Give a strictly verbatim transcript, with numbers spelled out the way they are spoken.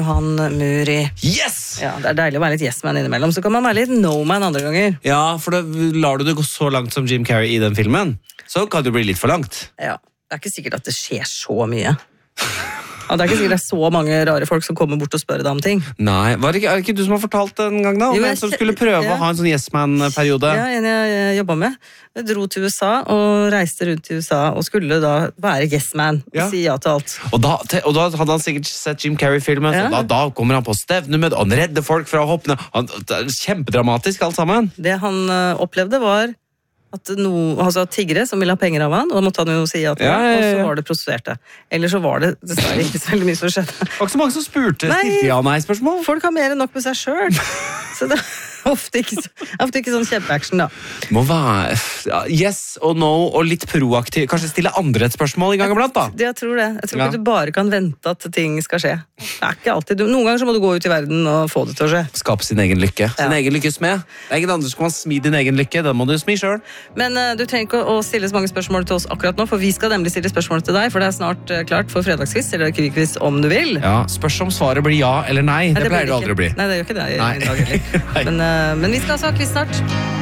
Han Muri. Yes! Ja, det er deilig å være litt yes-man innimellom. Så kan man være litt no-man andre ganger. Ja, for da lar du det gå så langt som Jim Carrey i den filmen, så kan det bli litt for langt. Ja, det er ikke sikkert at det skjer så mye. Og det er ikke sikkert det er så mange rare folk som kommer bort og spør deg om ting. Nei, var det ikke, er det ikke du som har fortalt det en gang da? Om Jo, en jeg som kje- skulle prøve ja. å ha en sånn yes-man-periode? Ja, en jeg, jeg jobbet med. Jeg dro til U S A og reiste rundt til U S A og skulle da være yes-man og Ja. si ja til alt. Og da, te- og da hadde han sikkert sett Jim Carrey-filmen, Ja. så da, da kommer han på stevne med, og han redder folk fra å hoppe ned. Han, det er kjempedramatisk alt sammen. Det han eh, opplevde var at no, altså tiggere som ville ha penger av han, og da måtte han jo si ja til Ja, det, ja, ja. og så var det prostituerte. Eller så var det dessverre ikke så veldig mye som skjedde. Det var ikke så mange som spurte. Nei. Stilte ja-nei-spørsmål. Folk har mer enn nok med seg selv. Så det er ofte ikke, så- ofte ikke sånn kjempeaction da. Må være ja, yes og no og litt proaktiv. Kanskje stille andre et spørsmål i gang iblant da. Det, jeg tror det. Jeg tror Ja. ikke du bare kan vente at ting skal skje. Det er ikke alltid. Noen ganger så må du gå ut i verden og få det til å skje. Skape sin egen lykke. Sin Ja. egen lykkes med. Det er ingen andre som kan smi din egen lykke. Den må du smi selv. Men uh, du trenger ikke å, å stille så mange spørsmål til oss akkurat nå, for vi skal nemlig stille spørsmål til deg, for det er snart uh, klart for fredagsquiz, eller kvikquiz om du vil. Ja, spørs om svaret blir ja eller nei. Nei, Det pleier det blir aldri å bli. Nei, det gjør ikke det i, Nei. i dag heller. Nei. Men, uh, men vi skal altså ha quiz snart.